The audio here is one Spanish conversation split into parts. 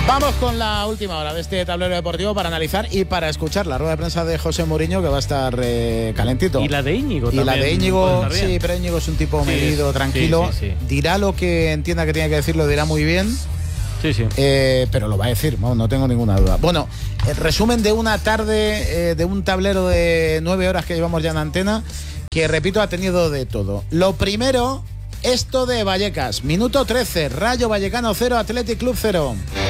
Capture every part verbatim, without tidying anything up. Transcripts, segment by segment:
Vamos con la última hora de este tablero deportivo para analizar y para escuchar la rueda de prensa de José Mourinho, que va a estar eh, calentito. Y la de Íñigo y también. Y la de Íñigo, sí, pero Íñigo es un tipo sí, medido, tranquilo. Sí, sí, sí. Dirá lo que entienda que tiene que decir, lo dirá muy bien. Sí, sí. Eh, pero lo va a decir, no, no tengo ninguna duda. Bueno, el resumen de una tarde, eh, de un tablero de nueve horas que llevamos ya en antena, que repito, ha tenido de todo. Lo primero, esto de Vallecas. Minuto trece, Rayo Vallecano cero, Athletic Club cero.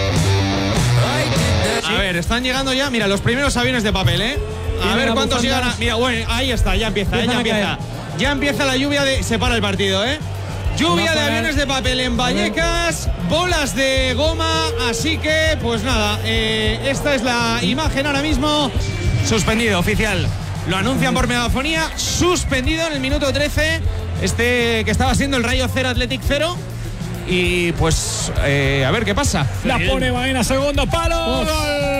A ver, están llegando ya, mira, los primeros aviones de papel, ¿eh? A ver cuántos llegan a... Mira, bueno, ahí está, ya empieza, ¿eh? Ya empieza. Ya empieza la lluvia de... Se para el partido, ¿eh? Lluvia de aviones de papel en Vallecas, bolas de goma, así que, pues nada, eh, esta es la imagen ahora mismo. Suspendido, oficial. Lo anuncian por megafonía, suspendido en el minuto trece, este que estaba siendo el Rayo cero, Athletic cero. Y pues, eh, a ver qué pasa. La pone Baena, segundo palo. ¡Gol!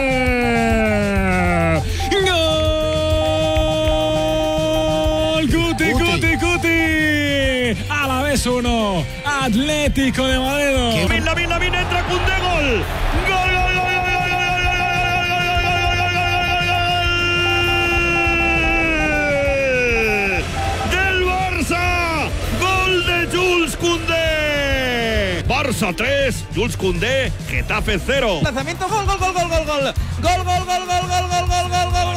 ¡Gol! ¡Cuti, cuti, cuti! A la vez uno. Atlético de Madrid. Lamin, Lamin, Lamin, entra Koundé, gol. Gol, gol, gol, gol, gol, gol, gol, gol, gol, gol, del Barça. Gol de Jules Koundé. Barça tres, Jules Koundé, Getafe cero. Lanzamiento, gol, gol, gol, gol, gol, gol. Gol, gol, gol, gol, gol, gol, gol, gol, gol,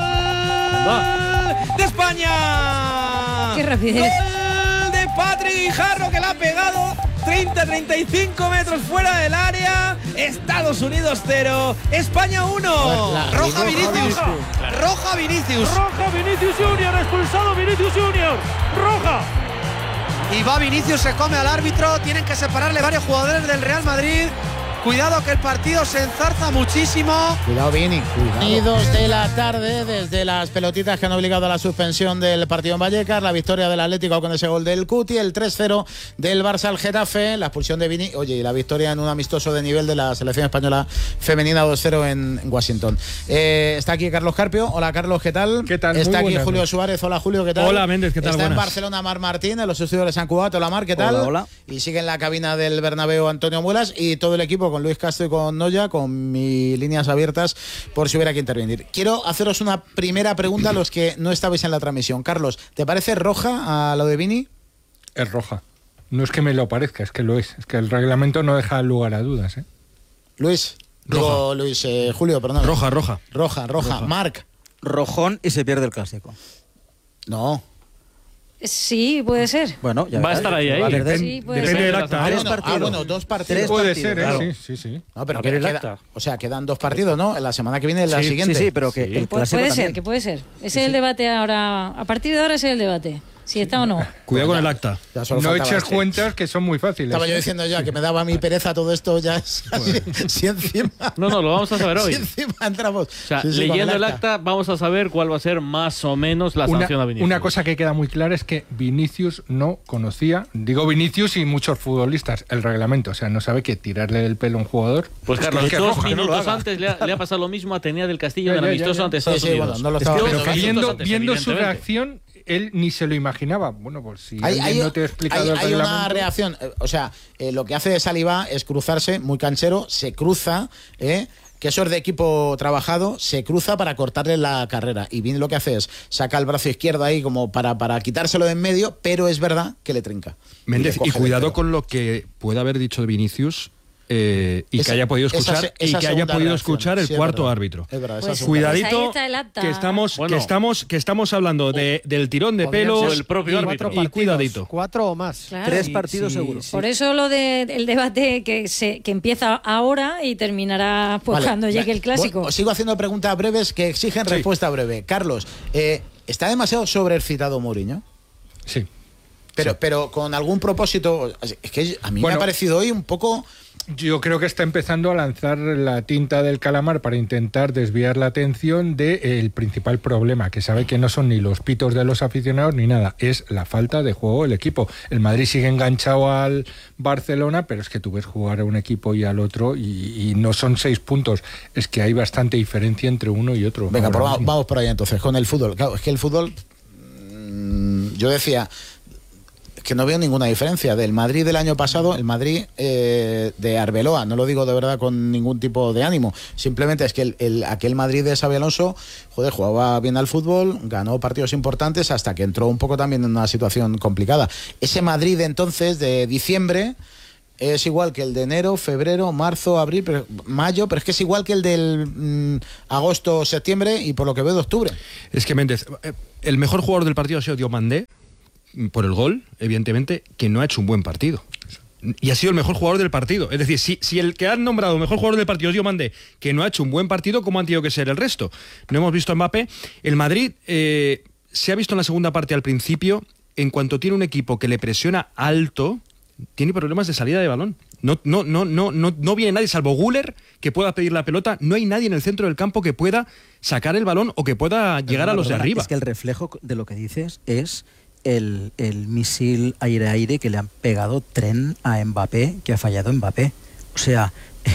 gol. De España. Qué rapidez. Gol de Patrick Guijarro, que la ha pegado treinta a treinta y cinco metros fuera del área. Estados Unidos cero, España uno. Roja Vinicius. Roja Vinicius. Roja Vinicius Junior, expulsado Vinicius Junior. Roja. Y va Vinicius, se come al árbitro. Tienen que separarle varios jugadores del Real Madrid. Cuidado que el partido se enzarza muchísimo. Cuidado, Vini, cuidado. Y dos de la tarde, desde las pelotitas que han obligado a la suspensión del partido en Vallecas, la victoria del Atlético con ese gol del Cuti, el tres cero del Barça al Getafe, la expulsión de Vini, oye, y la victoria en un amistoso de nivel de la selección española femenina dos cero en Washington. Eh, está aquí Carlos Carpio. Hola, Carlos, ¿qué tal? ¿Qué tal? Está Muy aquí buenas. Julio Suárez. Hola, Julio, ¿qué tal? Hola, Méndez, ¿qué tal? Está Buenas. en Barcelona Mar Martín, en los estudios de San Cubat. Hola, Mar, ¿qué tal? Hola, hola. Y sigue en la cabina del Bernabéu Antonio Muelas y todo el equipo con Luis Castro y con Noya, con mis líneas abiertas por si hubiera que intervenir. Quiero haceros una primera pregunta a los que no estabais en la transmisión. Carlos, ¿te parece roja a lo de Vini? Es roja. No es que me lo parezca, es que lo es. Es que el reglamento no deja lugar a dudas, ¿eh? Luis. Roja. Digo, Luis, eh, Julio, perdón. Roja, roja. Roja, roja. Roja. Marc. Rojón y se pierde el clásico. No. Sí, puede ser. Bueno, ya Va a verás. estar ahí, ahí. Va a perder. Sí, puede Depende ser. del acta. Ah, ¿eh? bueno, ah, bueno, dos partidos. Tres Puede partidos, ser, ¿eh? claro. Sí, sí, sí. No, pero A que ver el queda- acta. o sea, quedan dos partidos, ¿no? La semana que viene y la Sí, siguiente. Sí, sí, pero que Sí. el Puede, clásico puede también. ser, que puede ser. Ese es el debate ahora. A partir de ahora ese es el debate. Si está o no. Cuidado con el acta. Ya solo No faltaba eches este. cuentas que son muy fáciles. Estaba yo diciendo ya que me daba mi pereza todo esto ya. Si, si encima. No, no, lo vamos a saber hoy. Si encima entramos. O sea, Sí, sí, con leyendo el acta, vamos a saber cuál va a ser más o menos la Una, sanción a Vinicius. una cosa que queda muy clara es que Vinicius no conocía, digo Vinicius y muchos futbolistas, el reglamento. O sea, no sabe que tirarle el pelo a un jugador. Pues es que- Carlos, es que es dos roja, que no lo minutos haga. antes le ha, le ha pasado lo mismo a Tenía del Castillo Ya, en el ya, amistoso ya, ya. ante Sí, Estados sí, Unidos. bueno, no lo Es estaba que viendo. dos Pero Dos minutos viendo, antes, viendo su evidentemente. reacción, él ni se lo imaginaba. Bueno, pues si Hay, alguien hay- no te ha explicado hay- el hay una reglamento... reacción, eh, o sea, eh, lo que hace Saliba es cruzarse, muy canchero, se cruza, eh, que eso es de equipo trabajado, se cruza para cortarle la carrera. Y bien lo que hace es saca el brazo izquierdo ahí como para, para quitárselo de en medio, pero es verdad que le trinca. Méndez, le coge y el cuidado pelo. con lo que pueda haber dicho de Vinicius eh, y Esa- que haya podido esa escuchar se- y esa que haya segunda podido reacción. escuchar el Sí, es cuarto verdad. árbitro. Es verdad, esa Pues, segunda. pues Cuidadito ahí está el acta. que estamos Bueno. que estamos que estamos hablando de, del tirón de Podrían pelos ser O el propio y, árbitro. y cuidadito. Cuatro o más. Claro. Tres Sí, partidos sí, seguro. sí. Por eso lo del de, debate que se que empieza ahora y terminará pues Vale, cuando llegue el clásico. Voy- os sigo haciendo preguntas breves que exigen Sí. respuesta breve. Carlos, eh, ¿está demasiado sobreexcitado Mourinho? Sí. Pero, Sí. pero con algún propósito. Es que a mí Bueno. me ha parecido hoy un poco. Yo creo que está empezando a lanzar la tinta del calamar para intentar desviar la atención del principal problema, que sabe que no son ni los pitos de los aficionados ni nada, es la falta de juego del equipo. El Madrid sigue enganchado al Barcelona, pero es que tú ves jugar a un equipo y al otro y, y no son seis puntos, es que hay bastante diferencia entre uno y otro. Venga, ahora pues va- mismo. vamos por ahí entonces, con el fútbol. Claro, es que el fútbol. mmm, yo decía. que no veo ninguna diferencia del Madrid del año pasado, el Madrid eh, de Arbeloa. No lo digo de verdad con ningún tipo de ánimo, simplemente es que el, el, aquel Madrid de Xabi Alonso, joder, jugaba bien al fútbol, ganó partidos importantes hasta que entró un poco también en una situación complicada. Ese Madrid de entonces, de diciembre, es igual que el de enero, febrero, marzo, abril, pero, mayo, pero es que es igual que el del mmm, agosto, septiembre y por lo que veo de octubre. Es que Méndez, el mejor jugador del partido ha sido Diomandé, por el gol, evidentemente, que no ha hecho un buen partido. Y ha sido el mejor jugador del partido. Es decir, si, si el que han nombrado mejor jugador del partido es Diomandé, que no ha hecho un buen partido, ¿cómo han tenido que ser el resto? No hemos visto a Mbappé. El Madrid eh, se ha visto en la segunda parte al principio, en cuanto tiene un equipo que le presiona alto, tiene problemas de salida de balón. No, no, no, no, no, no viene nadie, salvo Güler, que pueda pedir la pelota. No hay nadie en el centro del campo que pueda sacar el balón o que pueda llegar no, a los perdona, de arriba. Es que el reflejo de lo que dices es el, el misil aire-aire que le han pegado tren a Mbappé, que ha fallado Mbappé. O sea,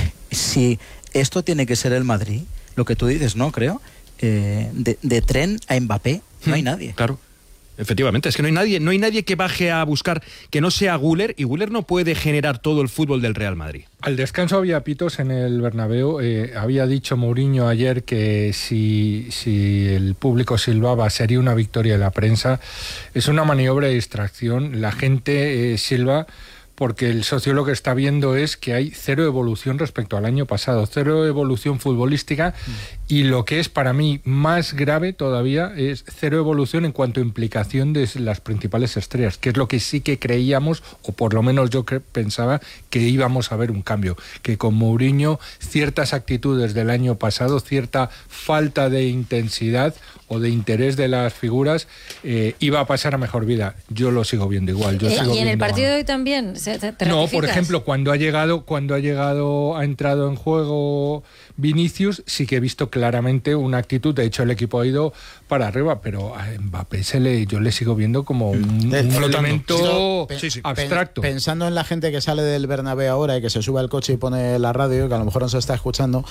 si esto tiene que ser el Madrid, lo que tú dices, ¿no? Creo, eh, de, de tren a Mbappé no hay nadie. Claro. Efectivamente, es que no hay nadie, no hay nadie que baje a buscar que no sea Güler, y Güler no puede generar todo el fútbol del Real Madrid. Al descanso había pitos en el Bernabéu. Eh, había dicho Mourinho ayer que si, si el público silbaba sería una victoria de la prensa. Es una maniobra de distracción. La gente eh, silba porque el socio lo que está viendo es que hay cero evolución respecto al año pasado, cero evolución futbolística, mm. y lo que es para mí más grave todavía es cero evolución en cuanto a implicación de las principales estrellas, que es lo que sí que creíamos, o por lo menos yo que pensaba que íbamos a ver un cambio, que con Mourinho ciertas actitudes del año pasado, cierta falta de intensidad o de interés de las figuras eh, iba a pasar a mejor vida. Yo lo sigo viendo igual. Yo eh, sigo ¿Y en el viendo partido a... de hoy también? ¿Te, te no, ratificas? por ejemplo, cuando ha llegado, cuando ha llegado, ha entrado en juego Vinicius, sí que he visto claramente una actitud. De hecho, el equipo ha ido para arriba, pero a Mbappé se le, yo le sigo viendo como un, un elemento sí, sí. abstracto. Pensando en la gente que sale del Bernabéu ahora y que se sube al coche y pone la radio, que a lo mejor no se está escuchando,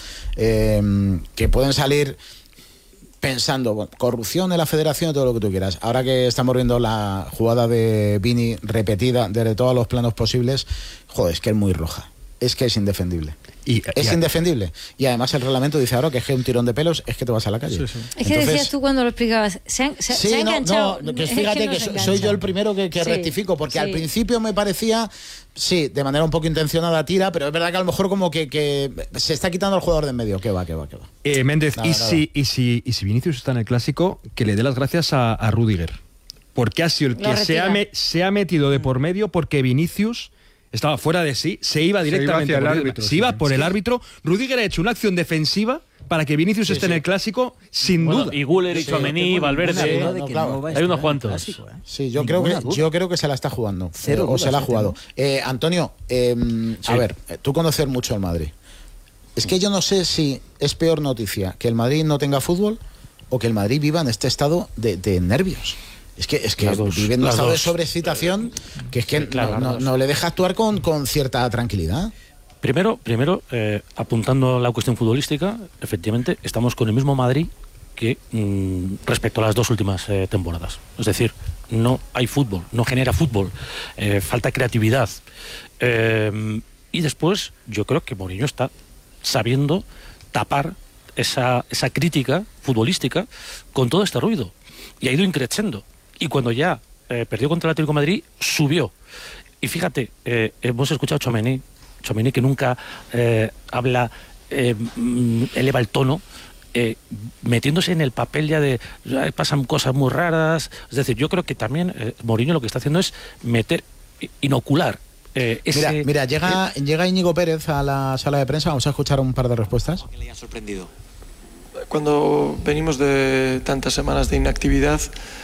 eh, que pueden salir pensando, bueno, corrupción de la federación y todo lo que tú quieras. Ahora que estamos viendo la jugada de Vini repetida desde todos los planos posibles, joder, es que es muy roja. Es que es indefendible. Y, es y indefendible. Y además el reglamento dice ahora que es que un tirón de pelos es que te vas a la calle. Sí, sí. Es que Entonces, decías tú cuando lo explicabas, se, han, se, sí, se ha no, enganchado. No, que fíjate que, que soy yo el primero que, que sí, rectifico, porque sí. al principio me parecía, sí, de manera un poco intencionada tira, pero es verdad que a lo mejor como que, que se está quitando al jugador de en medio. ¿Qué va, qué va, qué va? Eh, Méndez, nada, y, nada. Si, y, si, y si Vinicius está en el Clásico, que le dé las gracias a, a Rüdiger. Porque ha sido el que se ha, me, se ha metido de por medio, porque Vinicius estaba fuera de sí, se iba directamente se iba por el árbitro. Se iba por sí. el árbitro. Rüdiger ha hecho una acción defensiva para que Vinicius sí, esté sí. en el Clásico, sin bueno, duda. Y Güler y Tchouaméni, sí, Valverde. No, no, claro. Hay unos cuantos. Clásico, ¿eh? Sí, yo creo, que, yo creo que se la está jugando. Cero o se la ha jugado. Eh, Antonio, eh, sí. a ver, tú conoces mucho el Madrid. Es que yo no sé si es peor noticia que el Madrid no tenga fútbol o que el Madrid viva en este estado de, de nervios. Es que, es que dos, vive en un estado dos. de sobreexcitación que es que sí, claro, no, no, no le deja actuar con, con cierta tranquilidad. Primero, primero eh, apuntando a la cuestión futbolística, efectivamente, estamos con el mismo Madrid que mmm, respecto a las dos últimas eh, temporadas. Es decir, no hay fútbol, no genera fútbol, eh, falta creatividad. Eh, y después, yo creo que Mourinho está sabiendo tapar esa, esa crítica futbolística con todo este ruido. Y ha ido increciendo. Y cuando ya eh, perdió contra el Atlético de Madrid, subió. Y fíjate, eh, hemos escuchado a Tchouaméni, Tchouaméni que nunca eh, habla, eh, eleva el tono, eh, metiéndose en el papel ya de eh, pasan cosas muy raras. Es decir, yo creo que también eh, Mourinho lo que está haciendo es meter, inocular. Eh, ese... Mira, mira llega, llega Íñigo Pérez a la sala de prensa, vamos a escuchar un par de respuestas. ¿Qué le ha sorprendido? Cuando venimos de tantas semanas de inactividad,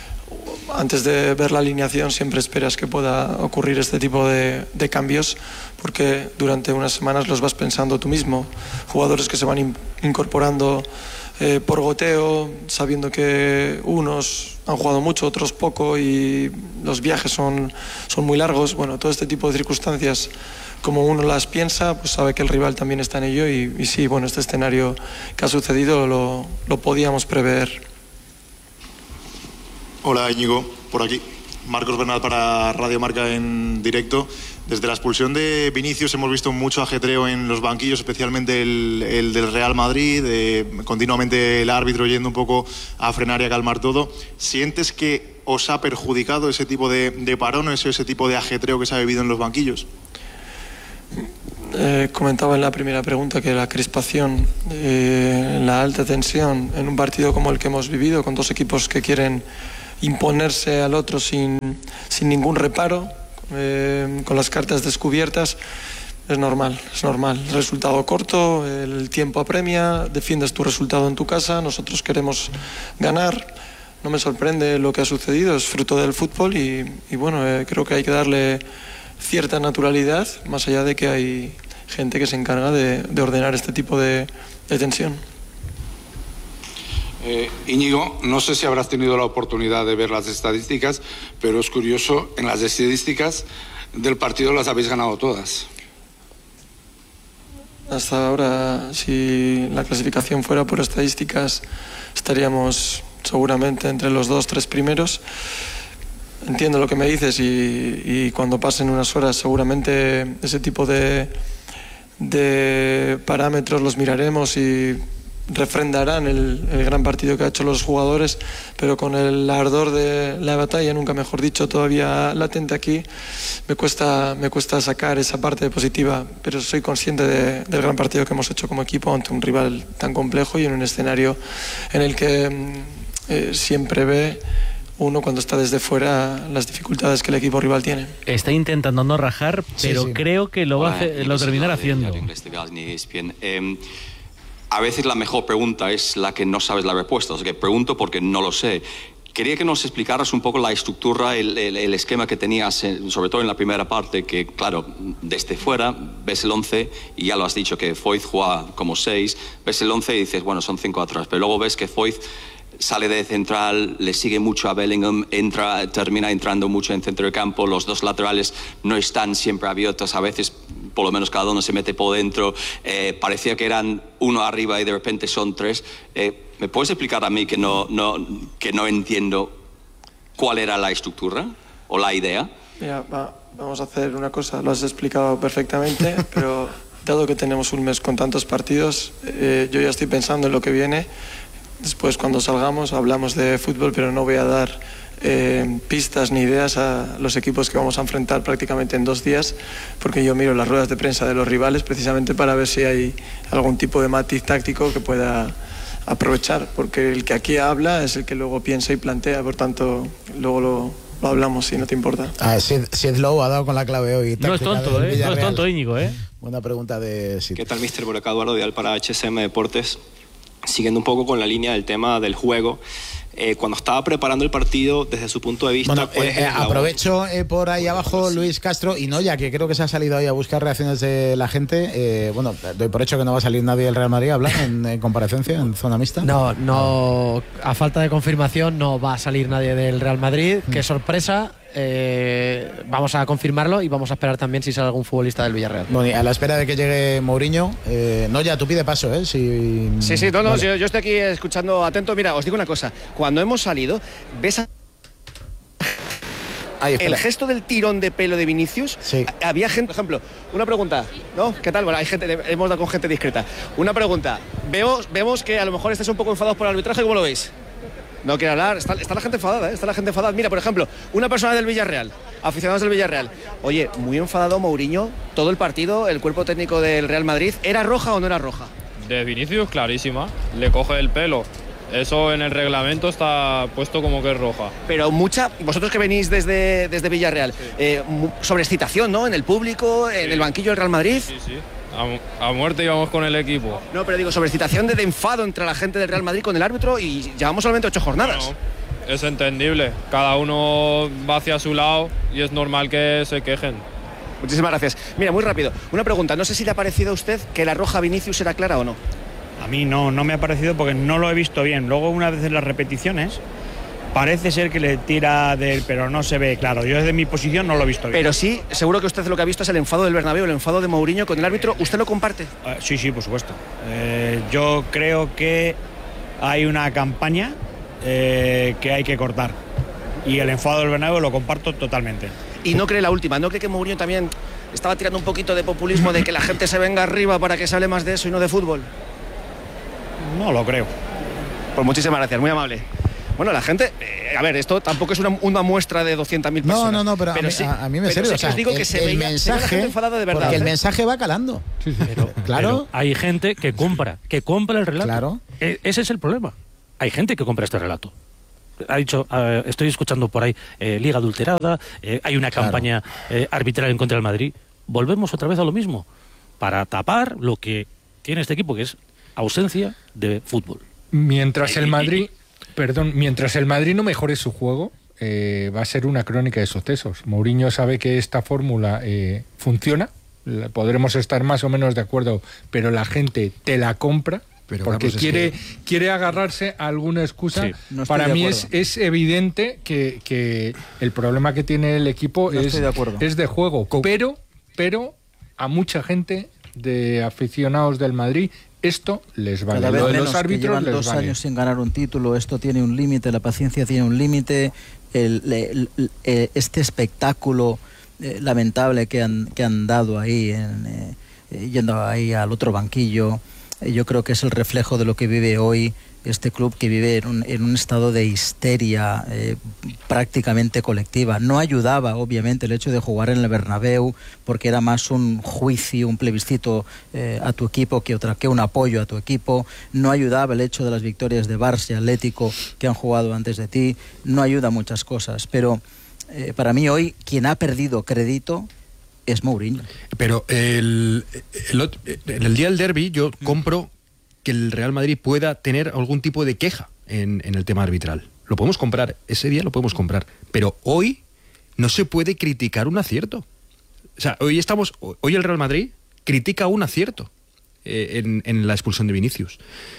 antes de ver la alineación siempre esperas que pueda ocurrir este tipo de, de cambios, porque durante unas semanas los vas pensando tú mismo. Jugadores que se van in, incorporando eh, por goteo, sabiendo que unos han jugado mucho, otros poco, y los viajes son, son muy largos. Bueno, todo este tipo de circunstancias, como uno las piensa, pues sabe que el rival también está en ello, y, y sí, bueno, este escenario que ha sucedido lo, lo podíamos prever. Hola Íñigo, por aquí. Marcos Bernal para Radio Marca en directo. Desde la expulsión de Vinicius hemos visto mucho ajetreo en los banquillos, especialmente el, el del Real Madrid, eh, continuamente el árbitro yendo un poco a frenar y a calmar todo. ¿Sientes que os ha perjudicado ese tipo de, de parones o ese tipo de ajetreo que se ha vivido en los banquillos? Eh, comentaba en la primera pregunta que la crispación, eh, la alta tensión en un partido como el que hemos vivido, con dos equipos que quieren imponerse al otro sin, sin ningún reparo, eh, con las cartas descubiertas, es normal, es normal. Resultado corto, el tiempo apremia, defiendes tu resultado en tu casa, nosotros queremos ganar. No me sorprende lo que ha sucedido, es fruto del fútbol y, y bueno, eh, creo que hay que darle cierta naturalidad, más allá de que hay gente que se encarga de, de ordenar este tipo de, de tensión. Eh, Íñigo, no sé si habrás tenido la oportunidad de ver las estadísticas, pero es curioso, en las estadísticas del partido las habéis ganado todas. Hasta ahora, si la clasificación fuera por estadísticas, estaríamos seguramente entre los dos, tres primeros. Entiendo lo que me dices y, y cuando pasen unas horas seguramente ese tipo de, de parámetros los miraremos y refrendarán el, el gran partido que han hecho los jugadores, pero con el ardor de la batalla, nunca mejor dicho, todavía latente aquí, me cuesta, me cuesta sacar esa parte positiva, pero soy consciente de, del gran partido que hemos hecho como equipo ante un rival tan complejo y en un escenario en el que eh, siempre ve uno cuando está desde fuera las dificultades que el equipo rival tiene. Está intentando no rajar, pero sí, sí. creo que lo va a hacer, lo terminará haciendo. Eh, a veces la mejor pregunta es la que no sabes la respuesta, o sea que pregunto porque no lo sé. Quería que nos explicaras un poco la estructura, el, el, el esquema que tenías, en, sobre todo en la primera parte, que claro, desde fuera ves el once y ya lo has dicho que Foyth juega como seis, ves el once y dices, bueno, son cinco atrás, pero luego ves que Foyth sale de central, le sigue mucho a Bellingham, entra, termina entrando mucho en centro de campo, los dos laterales no están siempre abiertos, a veces por lo menos cada uno se mete por dentro, eh, parecía que eran uno arriba y de repente son tres. Eh, ¿Me puedes explicar a mí que no, no, que no entiendo cuál era la estructura o la idea? Mira, va, vamos a hacer una cosa, lo has explicado perfectamente, pero dado que tenemos un mes con tantos partidos, eh, yo ya estoy pensando en lo que viene. Después, cuando salgamos, hablamos de fútbol, pero no voy a dar eh, pistas ni ideas a los equipos que vamos a enfrentar prácticamente en dos días, porque yo miro las ruedas de prensa de los rivales precisamente para ver si hay algún tipo de matiz táctico que pueda aprovechar, porque el que aquí habla es el que luego piensa y plantea, por tanto, luego lo, lo hablamos, si no te importa. Ah, Sid, Sid Lowe ha dado con la clave hoy. No es tonto, ¿eh? No es tonto, Íñigo, ¿eh? Buena pregunta de Sid. ¿Qué tal, mister? Por acá, Eduardo Dial para H S M Deportes. Siguiendo un poco con la línea del tema del juego, eh, cuando estaba preparando el partido, desde su punto de vista... Bueno, eh, eh, aprovecho eh, por ahí abajo, Luis Castro, y Noya, que creo que se ha salido ahí a buscar reacciones de la gente. Eh, bueno, doy por hecho que no va a salir nadie del Real Madrid a hablar en, en comparecencia, en zona mixta. No, no, a falta de confirmación no va a salir nadie del Real Madrid. Mm. Qué sorpresa. Eh, vamos a confirmarlo y vamos a esperar también si sale algún futbolista del Villarreal. Bueno, y a la espera de que llegue Mourinho, eh, no, ya tú pide paso, ¿eh? Si... Sí, sí, no, no, vale. yo, yo estoy aquí escuchando atento. Mira, os digo una cosa, cuando hemos salido, ¿ves a... Ahí, el gesto del tirón de pelo de Vinicius? Sí. Había gente, por ejemplo, una pregunta, ¿no? ¿Qué tal? Bueno, hay gente, hemos dado con gente discreta. Una pregunta, vemos, vemos que a lo mejor estáis un poco enfadados por el arbitraje, ¿cómo lo veis? No quiero hablar, está, está la gente enfadada, ¿eh? Está la gente enfadada. Mira, por ejemplo, una persona del Villarreal, aficionados del Villarreal. Oye, muy enfadado Mourinho, todo el partido, el cuerpo técnico del Real Madrid. ¿Era roja o no era roja? De Vinicius, clarísima. Le coge el pelo. Eso en el reglamento está puesto como que es roja. Pero mucha, vosotros que venís desde, desde Villarreal, sí. eh, sobreexcitación, ¿no? En el público, en sí. el banquillo del Real Madrid. Sí, sí. A, a muerte íbamos con el equipo. No, pero digo, sobreexcitación de, de enfado entre la gente del Real Madrid con el árbitro y llevamos solamente ocho jornadas. Bueno, es entendible. Cada uno va hacia su lado y es normal que se quejen. Muchísimas gracias. Mira, muy rápido, una pregunta. No sé si le ha parecido a usted que la roja Vinicius era clara o no. A mí no, no me ha parecido porque no lo he visto bien. Luego, una vez en las repeticiones, parece ser que le tira del... pero no se ve claro. Yo desde mi posición no lo he visto bien. Pero sí, seguro que usted lo que ha visto es el enfado del Bernabéu, el enfado de Mourinho con el árbitro. ¿Usted lo comparte? Uh, sí, sí, por supuesto. Eh, yo creo que hay una campaña eh, que hay que cortar. y el enfado del Bernabéu lo comparto totalmente. Y no cree la última, ¿no cree que Mourinho también estaba tirando un poquito de populismo, de que la gente se venga arriba para que se hable más de eso y no de fútbol? No lo creo. Pues muchísimas gracias, muy amable. Bueno, la gente, eh, a ver, esto tampoco es una, una muestra de doscientas mil personas. No, no, no, pero, pero a, mí, sí, a, a mí me pero sirve. Sí o sea, os digo el, que se el veía, mensaje, se veía la gente enfadada de verdad. Porque el ¿eh? mensaje va calando. Sí, sí. Pero, claro. Pero hay gente que compra, que compra el relato. Claro. E- ese es el problema. Hay gente que compra este relato. Ha dicho, uh, estoy escuchando por ahí eh, Liga adulterada, eh, hay una Claro. campaña eh, arbitral en contra del Madrid. Volvemos otra vez a lo mismo, para tapar lo que tiene este equipo, que es ausencia de fútbol. Mientras Y- el y- Madrid, perdón, mientras el Madrid no mejore su juego, eh, va a ser una crónica de sucesos. Mourinho sabe que esta fórmula eh, funciona, la- podremos estar más o menos de acuerdo, pero la gente te la compra. Pero, porque Carlos, es quiere, que- quiere agarrarse a alguna excusa. Sí. No estoy Para de mí acuerdo. es, es evidente que, que el problema que tiene el equipo No es, estoy de acuerdo. es de juego. Pero, pero a mucha gente de aficionados del Madrid esto les vale. Cada vez Lo de menos, los que árbitros llevan les dos vale. años sin ganar un título, esto tiene un límite, la paciencia tiene un límite, el- el- el- eh, este espectáculo eh, lamentable que han, que han dado ahí, en, eh, eh, yendo ahí al otro banquillo, eh, yo creo que es el reflejo de lo que vive hoy este club, que vive en un, en un estado de histeria eh, prácticamente colectiva. No ayudaba, obviamente, el hecho de jugar en el Bernabéu, porque era más un juicio, un plebiscito eh, a tu equipo que otra que un apoyo a tu equipo. No ayudaba el hecho de las victorias de Barça y Atlético que han jugado antes de ti. No ayuda muchas cosas, pero eh, para mí hoy quien ha perdido crédito es Mourinho. Pero el, el, ot- en el día del derbi yo compro que el Real Madrid pueda tener algún tipo de queja en, en el tema arbitral. Lo podemos comprar, ese día lo podemos comprar. Pero hoy no se puede criticar un acierto. O sea, hoy estamos, hoy el Real Madrid critica un acierto eh, en, en la expulsión de Vinicius.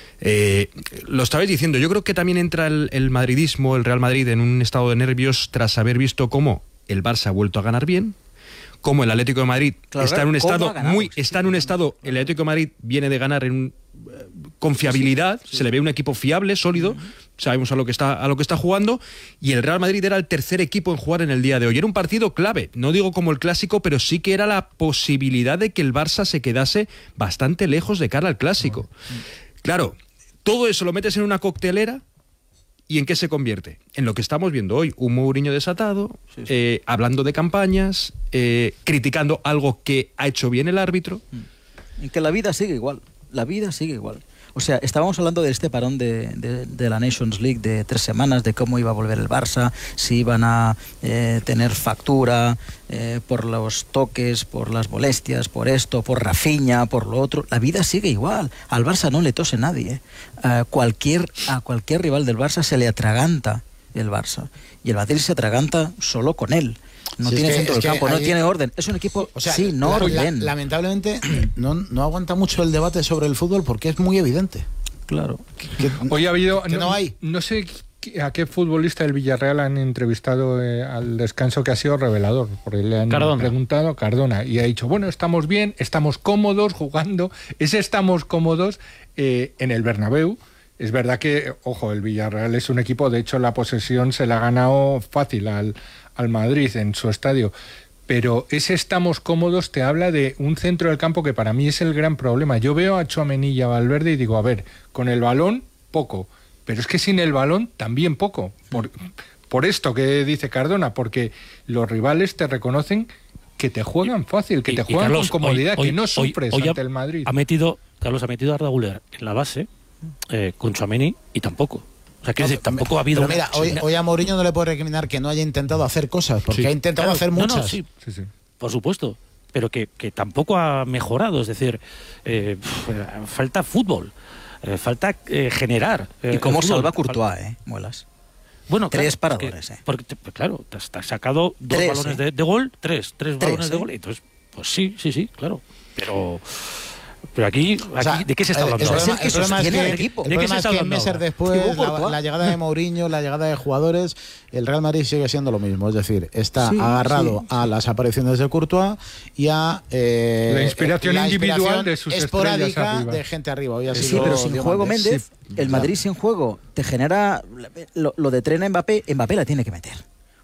Eh, lo estabais diciendo, yo creo que también entra el, el madridismo, el Real Madrid, en un estado de nervios tras haber visto cómo el Barça ha vuelto a ganar bien, cómo el Atlético de Madrid Claro, está en un ¿cómo estado ha ganado? muy Sí, está en un estado el Atlético de Madrid viene de ganar en un, eh, confiabilidad, se le ve un equipo fiable, sólido, sabemos a lo que está a lo que está jugando, y el Real Madrid era el tercer equipo en jugar en el día de hoy. Era un partido clave, no digo como el clásico, pero sí que era la posibilidad de que el Barça se quedase bastante lejos de cara al clásico. Claro, todo eso lo metes en una coctelera. ¿Y en qué se convierte? En lo que estamos viendo hoy, un Mourinho desatado, Sí, sí. eh, hablando de campañas, eh, criticando algo que ha hecho bien el árbitro. En que la vida sigue igual, la vida sigue igual. O sea, estábamos hablando de este parón de, de, de la Nations League de tres semanas, de cómo iba a volver el Barça, si iban a eh, tener factura eh, por los toques, por las molestias, por esto, por Rafinha, por lo otro. La vida sigue igual. Al Barça no le tose nadie. ¿eh? A, cualquier, a cualquier rival del Barça se le atraganta el Barça. Y el Madrid se atraganta solo con él. No Sí, es tiene que- centro es del que campo, no hay- tiene orden. Es un equipo O sea, sin la- orden. la- lamentablemente no, no aguanta mucho el debate sobre el fútbol porque es muy evidente. Claro. Que- Hoy ha habido. que no hay. No sé qué- a qué futbolista del Villarreal han entrevistado eh, al descanso, que ha sido revelador, porque le han Cardona. preguntado Cardona y ha dicho, bueno, estamos bien, estamos cómodos jugando. Ese estamos cómodos eh, en el Bernabéu. Es verdad que, ojo, el Villarreal es un equipo, de hecho la posesión se la ha ganado fácil al, al Madrid en su estadio. Pero ese estamos cómodos te habla de un centro del campo que para mí es el gran problema. Yo veo a Tchouaméni y a Valverde y digo, a ver, con el balón poco, pero es que sin el balón también poco. Por, por esto que dice Cardona, porque los rivales te reconocen que te juegan fácil, que Y- te y juegan Carlos, con comodidad, hoy- que no hoy- sufres hoy ha- ante el Madrid. Ha metido, Carlos ha metido a Arda Güler en la base eh, con Tchouaméni y tampoco. O sea, quiero decir, tampoco ha habido. Pero mira, una- hoy, una- hoy a Mourinho no le puede recriminar que no haya intentado hacer cosas, porque Sí. ha intentado Claro, hacer no, no, muchas. sí, Sí, sí. por supuesto, pero que, que tampoco ha mejorado. Es decir, eh, pf, falta fútbol, eh, falta eh, generar. eh, ¿Y cómo el fútbol. salva Courtois, eh? Muelas. Bueno, Tres claro, paradores, porque, eh. porque te- pues claro, te has, te has sacado dos Tres, balones eh. de, de gol, tres, tres, Tres, balones de eh. gol. Entonces, pues sí, sí, sí, claro. Pero, pero aquí, aquí O sea, ¿de qué se está el- hablando? el ahora? problema- el problema es sostiene que- al equipo. el ¿De qué problema se es está que hablando meses ahora? después, Thibaut la, Courtois. la llegada de Mourinho, la llegada de jugadores, el Real Madrid sigue siendo lo mismo. Es decir, está Sí, agarrado sí. a las apariciones de Courtois y a eh, La inspiración la individual inspiración de sus estrellas esporádica arriba. de gente arriba. Hoy ha Sí, sido pero sin Diomande. juego Méndez, Sí, el Madrid sin juego te genera lo, lo de tren a Mbappé, Mbappé la tiene que meter.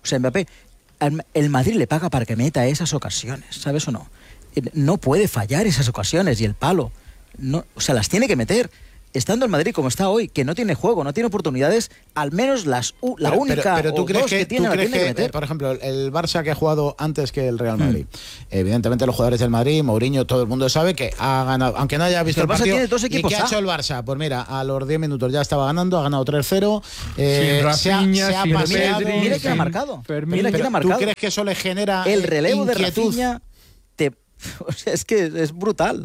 O sea, Mbappé, el Madrid le paga para que meta esas ocasiones, ¿sabes o no? No puede fallar esas ocasiones y el palo. No, o sea, las tiene que meter. Estando el Madrid como está hoy, que no tiene juego, no tiene oportunidades, al menos las u, la pero, única pero, pero tú o crees dos que, que tiene, ¿tú la crees tiene que, que meter. por ejemplo, el Barça que ha jugado antes que el Real Madrid, mm. evidentemente los jugadores del Madrid, Mourinho, todo el mundo sabe que ha ganado, aunque no haya visto el, el Barça partido. Tiene dos equipos ¿Y qué ha hecho el Barça? Pues mira, a los diez minutos ya estaba ganando, ha ganado tres cero. Eh, sin Rafinha, se ha, se sin ha paseado. Pedri, mira quién ha marcado. Mira quién ha marcado. ¿Tú crees que eso le genera el relevo inquietud? de Rafinha? Te, o sea, es que es brutal.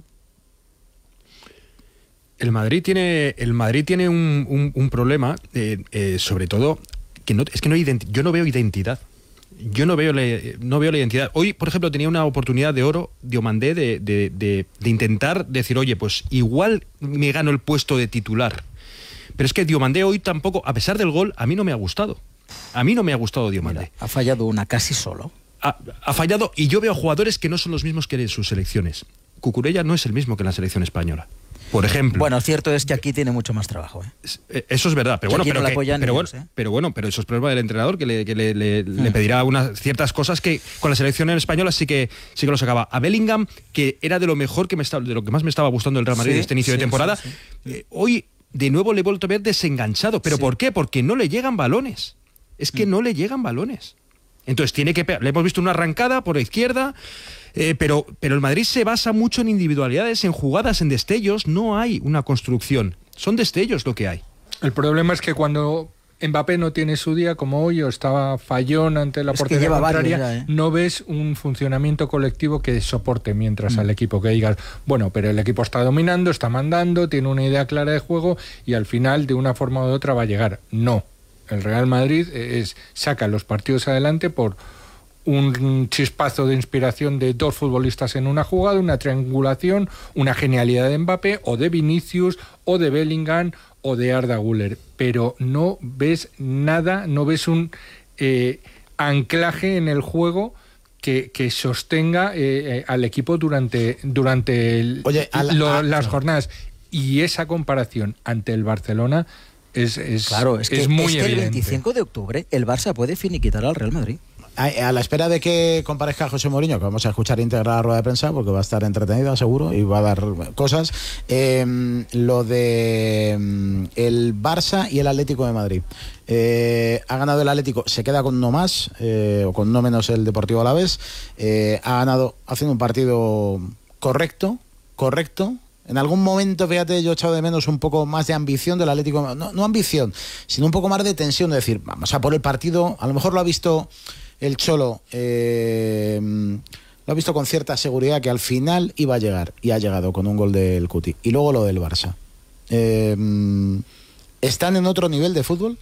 El Madrid tiene, el Madrid tiene un, un, un problema, eh, eh, sobre todo, que no, es que no hay identi- yo no veo identidad. Yo no veo, le, no veo la identidad. Hoy, por ejemplo, tenía una oportunidad de oro, Diomandé, de, de, de, de intentar decir, oye, pues igual me gano el puesto de titular. Pero es que Diomandé hoy tampoco, a pesar del gol, a mí no me ha gustado. A mí no me ha gustado Diomandé. Mira, ha fallado una casi solo. Ha, ha fallado, y yo veo jugadores que no son los mismos que en sus selecciones. Cucurella no es el mismo que en la selección española. Por ejemplo. Bueno, cierto es que aquí tiene mucho más trabajo. ¿eh? Eso es verdad, pero bueno, pero, no que, pero, ellos, bueno, ¿eh? pero bueno, pero eso es problema del entrenador que le, que le, le, mm. le pedirá unas ciertas cosas que con la selección española sí que sí que lo sacaba. A Bellingham, que era de lo mejor que me estaba, de lo que más me estaba gustando el Real Madrid sí, este inicio sí, de temporada, sí, sí. Eh, hoy de nuevo le he vuelto a ver desenganchado. ¿Pero sí. por qué? Porque no le llegan balones. Es que mm. no le llegan balones. Entonces tiene que pegar. Le hemos visto una arrancada por la izquierda. Eh, pero, pero el Madrid se basa mucho en individualidades, en jugadas, en destellos. No hay una construcción. Son destellos lo que hay. El problema es que cuando Mbappé no tiene su día, como hoy, o estaba fallón ante la es portería contraria, ya, ¿eh? no ves un funcionamiento colectivo que soporte mientras mm. al equipo, que digas, bueno, pero el equipo está dominando, está mandando, tiene una idea clara de juego y al final, de una forma u otra, va a llegar. No. El Real Madrid es, saca los partidos adelante por un chispazo de inspiración de dos futbolistas en una jugada, una triangulación, una genialidad de Mbappé o de Vinicius o de Bellingham o de Arda Güler, pero no ves nada, no ves un eh, anclaje en el juego que, que sostenga eh, al equipo durante, durante el, Oye, la, lo, a, las jornadas. Y esa comparación ante el Barcelona es, es, claro, es, que, es muy es que evidente. El veinticinco de octubre el Barça puede finiquitar al Real Madrid. A, a la espera de que comparezca José Mourinho, que vamos a escuchar íntegra la rueda de prensa porque va a estar entretenida seguro y va a dar cosas, eh, lo de el Barça y el Atlético de Madrid. Eh, ha ganado el Atlético, se queda con uno más, eh, o con uno menos el Deportivo Alavés. Eh, ha ganado haciendo un partido correcto, correcto. En algún momento, fíjate, yo he echado de menos un poco más de ambición del Atlético, no, no ambición, sino un poco más de tensión, de decir, vamos a por el partido. A lo mejor lo ha visto el Cholo, eh, lo ha visto con cierta seguridad que al final iba a llegar, y ha llegado con un gol del Cuti. Y luego lo del Barça. Eh, ¿Están en otro nivel de fútbol?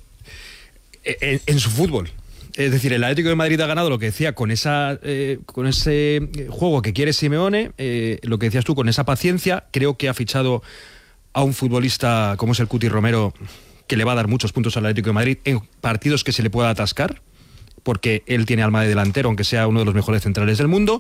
En, en su fútbol. Es decir, el Atlético de Madrid ha ganado, lo que decía, con esa eh, con ese juego que quiere Simeone, eh, lo que decías tú, con esa paciencia. Creo que ha fichado a un futbolista como es el Cuti Romero, que le va a dar muchos puntos al Atlético de Madrid en partidos que se le pueda atascar, porque él tiene alma de delantero, aunque sea uno de los mejores centrales del mundo.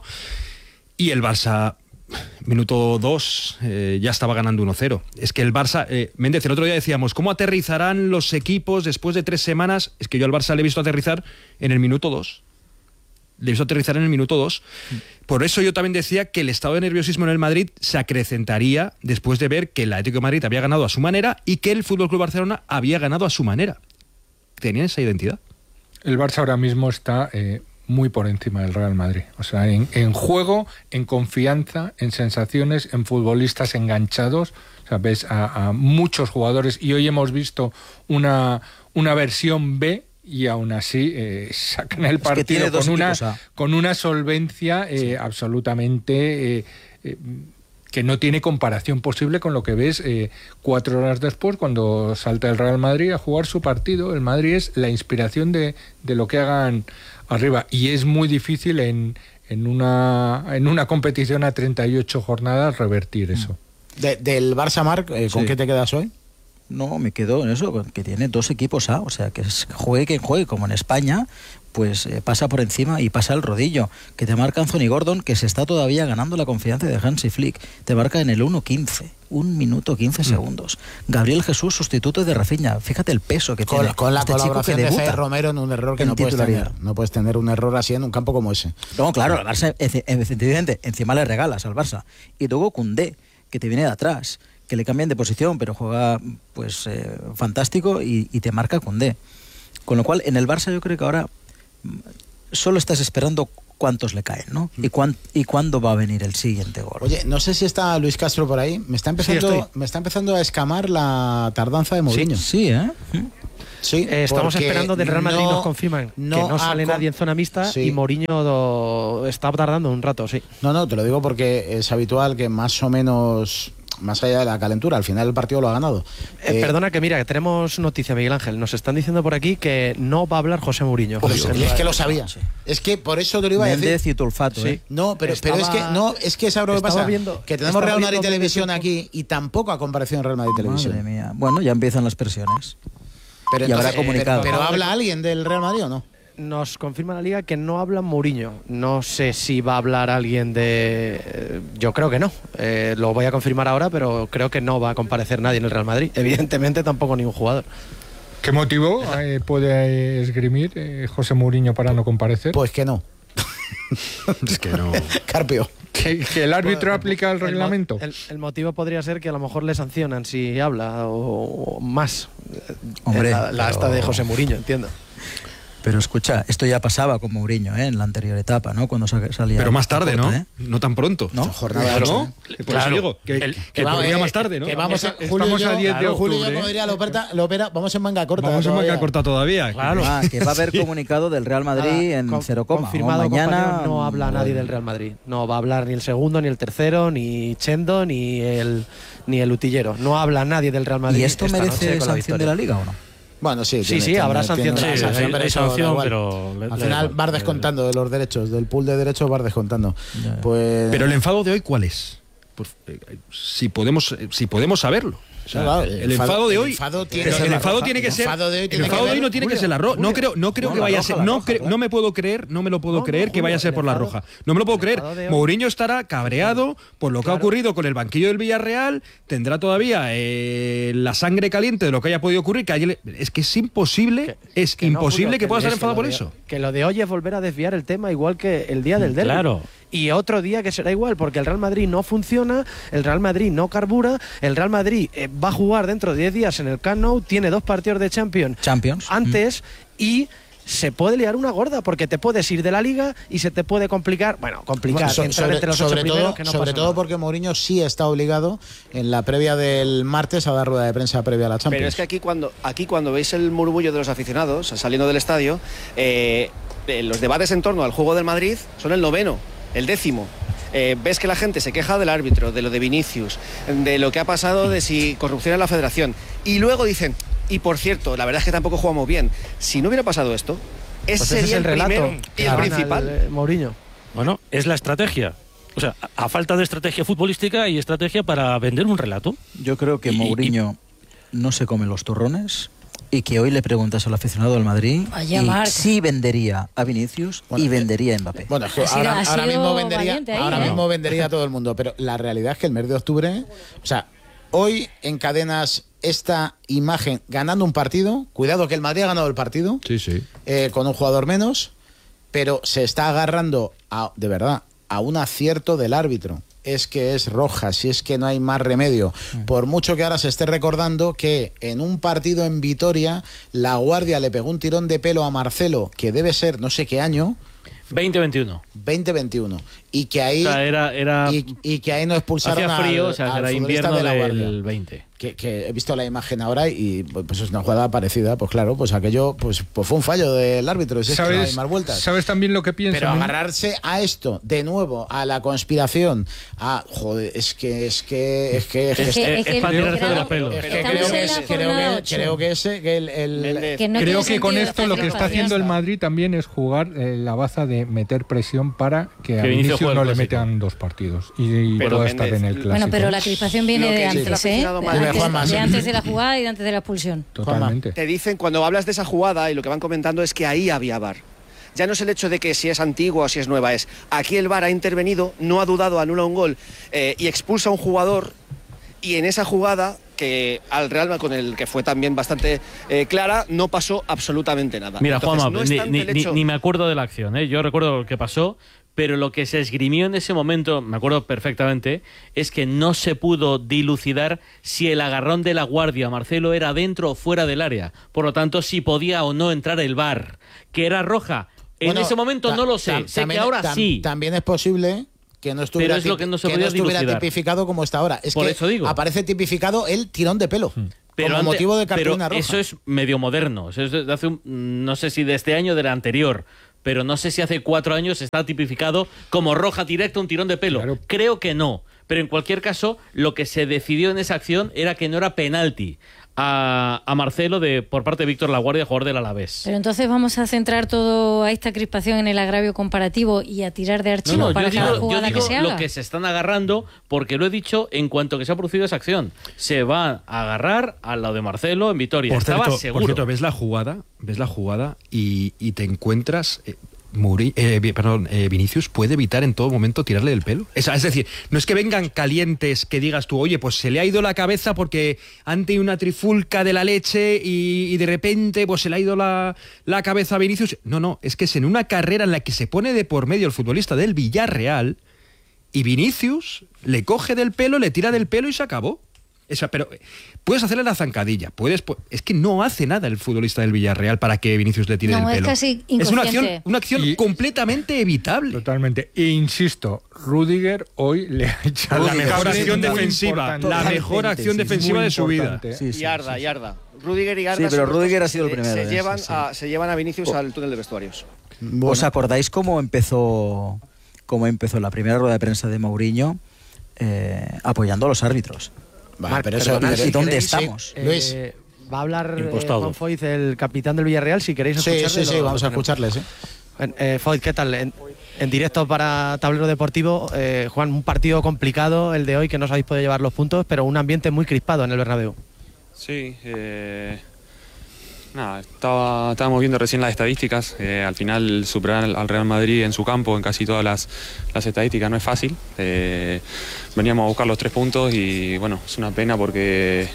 Y el Barça, minuto dos, eh, ya estaba ganando uno cero. Es que el Barça, eh, Méndez, el otro día decíamos, ¿cómo aterrizarán los equipos después de tres semanas? Es que yo al Barça le he visto aterrizar en el minuto dos. Le he visto aterrizar en el minuto dos. Por eso yo también decía que el estado de nerviosismo en el Madrid se acrecentaría después de ver que el Atlético de Madrid había ganado a su manera y que el F C Barcelona había ganado a su manera. Tenían esa identidad. El Barça ahora mismo está eh, muy por encima del Real Madrid. O sea, en, en juego, en confianza, en sensaciones, en futbolistas enganchados. O sea, ves a, a muchos jugadores y hoy hemos visto una, una versión B y aún así eh, sacan el partido con una, con una solvencia eh, sí. absolutamente... Eh, eh, que no tiene comparación posible con lo que ves eh, cuatro horas después cuando salta el Real Madrid a jugar su partido. El Madrid es la inspiración de, de lo que hagan arriba y es muy difícil en, en, una, en una competición a treinta y ocho jornadas revertir eso. De, del Barça, Marc, eh, ¿con sí. qué te quedas hoy? No, me quedo en eso, que tiene dos equipos A, o sea, que juegue quien juegue, como en España, pues eh, pasa por encima y pasa el rodillo. Que te marca Anthony Gordon, que se está todavía ganando la confianza de Hansi Flick. Te marca en el uno quince, un minuto quince mm. segundos. Gabriel Jesús, sustituto de Rafinha. Fíjate el peso que con, tiene. Con la este colaboración chico que de C. Romero en un error que en no puedes tener. No puedes tener un error así en un campo como ese. No, claro, al Barça, evidentemente, encima le regalas al Barça. Y luego Koundé, que te viene de atrás, que le cambian de posición, pero juega pues eh, fantástico y, y te marca Koundé. Con lo cual, en el Barça yo creo que ahora solo estás esperando cuántos le caen, ¿no? Y, cuán, y cuándo va a venir el siguiente gol. Oye, no sé si está Luis Castro por ahí. Me está empezando, sí, me está empezando a escamar la tardanza de Mourinho. Sí, sí, ¿eh? Sí, eh, estamos esperando del Real Madrid, no, nos confirman no que no sale nadie en zona mixta sí. y Mourinho do, está tardando un rato, sí. No, no, te lo digo porque es habitual que más o menos, más allá de la calentura, al final el partido lo ha ganado. Eh, eh, perdona que mira, que tenemos noticia, Miguel Ángel. Nos están diciendo por aquí que no va a hablar José Mourinho. Pues, es que lo sabía. Sí. Es que por eso te lo iba a decir. Méndez y Tulfato, sí. ¿eh? No, pero, estaba, pero es que no, es que ¿sabes lo que pasa? Viendo, que tenemos Real Madrid Televisión aquí y tampoco ha comparecido en Real Madrid Televisión. Madre mía. Bueno, ya empiezan las presiones. Pero y entonces, habrá comunicado. Pero, pero ¿habla alguien del Real Madrid o no? Nos confirma la Liga que no habla Mourinho. No sé si va a hablar alguien de... Eh, yo creo que no. Eh, lo voy a confirmar ahora, pero creo que no va a comparecer nadie en el Real Madrid. Evidentemente tampoco ningún jugador. ¿Qué motivo eh, puede esgrimir eh, José Mourinho para no comparecer? Pues que no. Es que no. Carpio. ¿Que, que el árbitro bueno, aplica el, el reglamento? El, el motivo podría ser que a lo mejor le sancionan si habla o, o más. Hombre, la, la pero... hasta de José Mourinho, entiendo. Pero escucha, esto ya pasaba con Mourinho, ¿eh? En la anterior etapa, ¿no? Cuando salía. Pero más tarde, corta, ¿no? ¿eh? No tan pronto. ¿No? Jornada, ¿no? Por claro. eso digo que, el, que, que va, podría eh, más tarde, ¿no? Que vamos a, Estamos Julio a diez claro, de octubre. Julio, como diría Lopera, Lopera, vamos en manga corta. Vamos todavía. en manga corta todavía. Claro. Ah, que va a haber sí. comunicado del Real Madrid ah, en con, cero coma. Confirmado, mañana no habla nadie del Real Madrid. No va a hablar ni el segundo, ni el tercero, ni Chendo, ni el ni el utillero. No habla nadie del Real Madrid. ¿Y esto merece sanción de la Liga o no? Bueno, sí, sí, sí, habrá sanción. Sí, sanción, pero, eso, sanción pero al final vas descontando de los derechos, del pool de derechos vas descontando. Ya. Pues... Pero el enfado de hoy, ¿cuál es? Pues, eh, si podemos, si podemos saberlo. O sea, claro, el, el enfado de hoy, el enfado tiene, el enfado tiene que ser, el enfado de hoy, tiene el enfado de hoy no tiene Julio, que ser la roja. No creo, no creo no, que vaya roja, a ser, no, roja, cre no me puedo creer, no me lo puedo no, creer no, que vaya a ser por la roja. No me lo puedo creer. Mourinho estará cabreado por lo que claro. ha ocurrido con el banquillo del Villarreal. Tendrá todavía eh, la sangre caliente de lo que haya podido ocurrir. Que ayer, es que es imposible, que, es que imposible no, Julio, que pueda estar enfadado por de, eso. Que lo de hoy es volver a desviar el tema igual que el día del derbi. Claro. Y otro día que será igual, porque el Real Madrid no funciona, el Real Madrid no carbura, el Real Madrid eh, va a jugar dentro de diez días en el Camp Nou, tiene dos partidos de Champions, Champions. antes mm. y se puede liar una gorda, porque te puedes ir de la Liga y se te puede complicar, bueno, complicar, bueno, so, entrar sobre, entre los sobre ocho todo, primeros, que no sobre pasa todo nada. porque Mourinho sí está obligado en la previa del martes a dar rueda de prensa previa a la Champions. Pero es que aquí cuando, aquí cuando veis el murmullo de los aficionados saliendo del estadio, eh, eh, los debates en torno al juego del Madrid son el noveno, el décimo. Eh, ves que la gente se queja del árbitro, de lo de Vinicius, de lo que ha pasado, de si corrupción en la federación. Y luego dicen, y por cierto, la verdad es que tampoco jugamos bien. Si no hubiera pasado esto, ese pues sería ese es el, el relato, primero y el principal. El, el Mourinho. Bueno, es la estrategia. O sea, a falta de estrategia futbolística y estrategia para vender un relato. Yo creo que y, Mourinho y... no se come los turrones. Y que hoy le preguntas al aficionado del Madrid Vaya y Marc. sí vendería a Vinicius bueno, y vendería a Mbappé. Bueno, es ahora, ahora mismo vendería, ahí, ahora ¿eh? mismo vendería a todo el mundo, pero la realidad es que el mes de octubre, o sea, hoy encadenas esta imagen ganando un partido, cuidado que el Madrid ha ganado el partido, sí, sí. Eh, con un jugador menos, pero se está agarrando a, de verdad, a un acierto del árbitro. Es que es roja, si es que no hay más remedio. Por mucho que ahora se esté recordando que en un partido en Vitoria La Guardia le pegó un tirón de pelo a Marcelo, que debe ser no sé qué año, veinte veintiuno. veinte veintiuno. Y que ahí, o sea, era, era, y, y que ahí no expulsaron hacía frío, al, o sea, que al era invierno de la Guardia. del veinte. Que, que he visto la imagen ahora y pues es una jugada parecida, pues claro, pues aquello pues, pues fue un fallo del árbitro, es ¿Sabes, que no hay más vueltas. ¿Sabes también lo que pienso? Pero ¿no? agarrarse a esto de nuevo, a la conspiración, a joder, es que es que es que es que es, es, es, es para tirarse de la pelo. Es que creo que es, creo que creo que ese que el, el que no creo que con esto lo que está haciendo el Madrid también es jugar eh, la baza de meter presión para que, que a Vinicius, Vinicius no le metan dos partidos y, y pueda estar en el clásico. Bueno, pero la crispación viene de antes, sí, ¿eh? De Juan, antes, de antes de la jugada y de antes de la expulsión. Totalmente. Te dicen, cuando hablas de esa jugada, y lo que van comentando es que ahí había V A R. Ya no es el hecho de que si es antigua o si es nueva, es aquí el V A R ha intervenido, no ha dudado, anula un gol eh, y expulsa a un jugador, y en esa jugada, que al Real, con el que fue también bastante eh, clara, no pasó absolutamente nada. Mira, Entonces, Juanma, no es ni, tanto ni, el hecho... ni, ni me acuerdo de la acción, ¿eh? Yo recuerdo lo que pasó, pero lo que se esgrimió en ese momento, me acuerdo perfectamente, es que no se pudo dilucidar si el agarrón de la guardia Marcelo era dentro o fuera del área. Por lo tanto, si podía o no entrar el V A R. Que era roja. En Bueno, ese momento ta- no lo sé. tam- sé también- que ahora tam- sí. También es posible que no estuviera, Pero es lo que no se que podía no estuviera dilucidar. tipificado como está ahora. Es Por que eso digo. aparece tipificado el tirón de pelo. Pero como antes- motivo de pero cartulina roja. eso es medio moderno. Eso es de hace un- no sé si de este año o del anterior. Pero no sé si hace cuatro años está tipificado como roja directa un tirón de pelo. Claro. Creo que no. Pero en cualquier caso, lo que se decidió en esa acción era que no era penalti a, a Marcelo de por parte de Víctor Laguardia, jugador del Alavés. Pero entonces vamos a centrar todo a esta crispación en el agravio comparativo y a tirar de archivo No, no, para yo cada digo, yo jugada digo que se haga. lo que se están agarrando, porque lo he dicho en cuanto que se ha producido esa acción. Se va a agarrar al lado de Marcelo en Vitoria. Por Estaba cierto, seguro. por cierto, ves la jugada, ves la jugada y, y te encuentras. Eh, Muri, eh, perdón, eh, Vinicius puede evitar en todo momento tirarle del pelo. Es, es decir, no es que vengan calientes que digas tú, oye, pues se le ha ido la cabeza porque han tenido una trifulca de la leche y, y de repente pues se le ha ido la, la cabeza a Vinicius. No, no, es que es en una carrera en la que se pone de por medio el futbolista del Villarreal y Vinicius le coge del pelo, le tira del pelo y se acabó. Esa, pero puedes hacerle la zancadilla, puedes, es que no hace nada el futbolista del Villarreal para que Vinicius le tire No, del es pelo. casi Es una acción, inconsciente. una acción Y- completamente evitable. Totalmente. E insisto, Rudiger hoy le ha echado La mejor cable acción muy defensiva, importante. la mejor acción defensiva de su vida. Sí, sí, y Arda, sí, sí. y Arda. Rudiger y Arda. Sí, pero son los Rudiger dos ha sido el que primero Se en llevan, eso, sí. a, se llevan a Vinicius al túnel de vestuarios. ¿Os acordáis cómo empezó, cómo empezó la primera rueda de prensa de Mourinho eh, apoyando a los árbitros? Vale, pero eso, Perdonad, pero- ¿y dónde sí, estamos? sí. Luis. Eh, va a hablar eh, Impostado. Juan Foyt, el capitán del Villarreal, si queréis Sí, escucharle. sí, sí, lo- vamos lo a tenemos. escucharles. ¿eh? Bueno, eh, Foyt, ¿qué tal? En, en directo para Tablero Deportivo, eh, Juan, un partido complicado el de hoy, que no os habéis podido llevar los puntos, pero un ambiente muy crispado en el Bernabéu. Sí, eh, nada, estaba, estábamos viendo recién las estadísticas. Eh, al final superar al, al Real Madrid en su campo en casi todas las, las estadísticas no es fácil. Eh, veníamos a buscar los tres puntos y bueno, es una pena porque,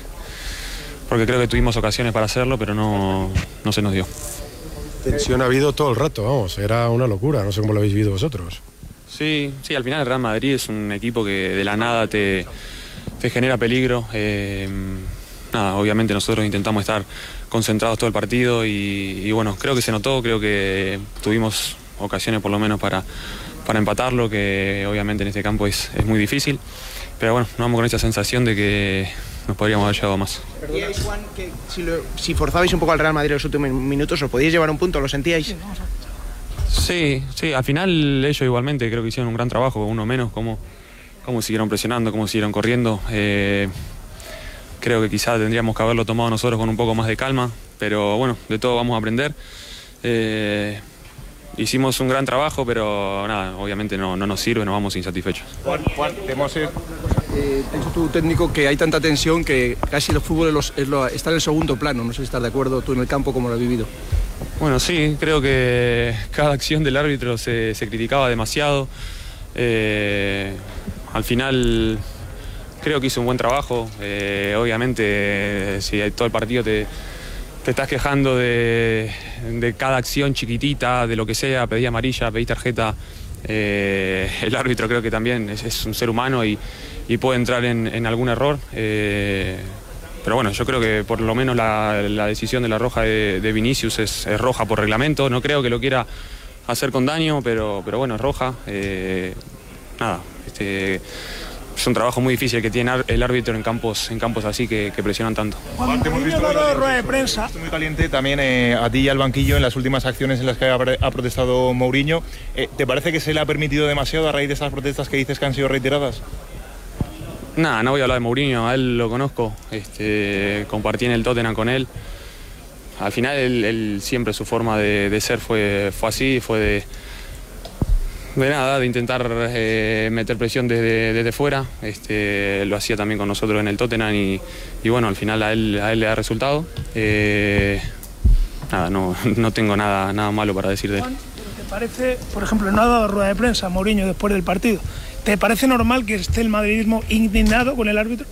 porque creo que tuvimos ocasiones para hacerlo, pero no, no se nos dio. Tensión ha habido todo el rato, vamos, era una locura, no sé cómo lo habéis vivido vosotros. Sí, sí, al final el Real Madrid es un equipo que de la nada te, te genera peligro. Eh, nada, obviamente nosotros intentamos estar concentrados todo el partido y, y bueno, creo que se notó, creo que tuvimos ocasiones por lo menos para, para empatarlo, que obviamente en este campo es, es muy difícil. Pero bueno, nos vamos con esa sensación de que nos podríamos haber llevado más. ¿Sentíais, Juan, que si, lo, si forzabais un poco al Real Madrid en los últimos minutos, os podíais llevar un punto? ¿Lo sentíais? Sí, sí, al final ellos igualmente creo que hicieron un gran trabajo, uno menos, cómo, cómo siguieron presionando, cómo siguieron corriendo. Eh, creo que quizás tendríamos que haberlo tomado nosotros con un poco más de calma, pero bueno, de todo vamos a aprender. Eh, hicimos un gran trabajo, pero nada, obviamente no, no nos sirve, nos vamos insatisfechos. Juan, Juan, vemos, eh, eh, ha dicho tu técnico que hay tanta tensión que casi el fútbol es lo- es lo- está en el segundo plano. No sé si estás de acuerdo tú en el campo, cómo lo has vivido. Bueno, sí, creo que cada acción del árbitro se, se criticaba demasiado. Eh, al final creo que hizo un buen trabajo. Eh, obviamente, eh, si todo el partido te, te estás quejando de, de cada acción chiquitita, de lo que sea, pedí amarilla, pedí tarjeta, eh, el árbitro creo que también es, es un ser humano y, y puede entrar en, en algún error. Eh, Pero bueno, yo creo que por lo menos la, la decisión de la roja de, de Vinicius es, es roja por reglamento. No creo que lo quiera hacer con daño, pero, pero bueno, es roja. Eh, nada, este, es un trabajo muy difícil que tiene el árbitro en campos, en campos así que, que presionan tanto. Juan, te hemos visto rueda de prensa. Muy caliente también eh, a ti y al banquillo en las últimas acciones en las que ha, ha protestado Mourinho. Eh, ¿Te parece que se le ha permitido demasiado a raíz de esas protestas que dices que han sido reiteradas? Nada, no voy a hablar de Mourinho, a él lo conozco, este, compartí en el Tottenham con él. Al final él, él siempre su forma de, de ser fue, fue así, fue de, De nada, de intentar eh, meter presión desde, desde fuera. Este, lo hacía también con nosotros en el Tottenham y, y bueno, al final a él, a él le da resultado. Eh, nada, no, no tengo nada, nada malo para decir de él. ¿Te parece, por ejemplo, no ha dado rueda de prensa Mourinho después del partido? ¿Te parece normal que esté el madridismo indignado con el árbitro?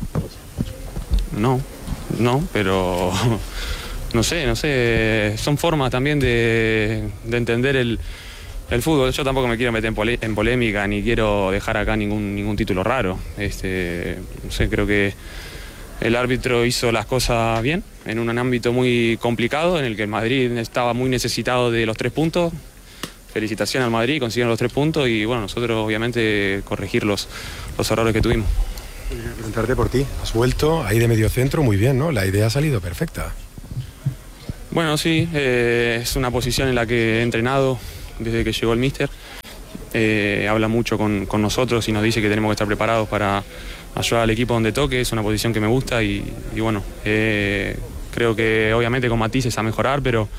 No, no, pero no sé, no sé, son formas también de, de entender el, el fútbol. Yo tampoco me quiero meter en, pole, en polémica ni quiero dejar acá ningún, ningún título raro. Este, no sé, creo que el árbitro hizo las cosas bien en un ámbito muy complicado en el que el Madrid estaba muy necesitado de los tres puntos. Felicitaciones al Madrid, consiguieron los tres puntos y bueno, nosotros obviamente corregir los, los errores que tuvimos. Preguntarte por ti, has vuelto ahí de medio centro muy bien, ¿no? La idea ha salido perfecta. Bueno, sí, eh, es una posición en la que he entrenado desde que llegó el míster. Eh, habla mucho con, con nosotros y nos dice que tenemos que estar preparados para ayudar al equipo donde toque. Es una posición que me gusta y, y bueno, eh, creo que obviamente con matices a mejorar, pero,